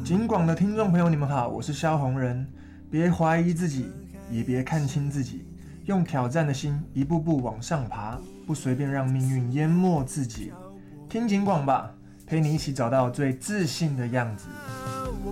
警广的听众朋友，你们好，我是萧红人。别怀疑自己，也别看轻自己，用挑战的心一步步往上爬，不随便让命运淹没自己。听警广吧，陪你一起找到最自信的样子。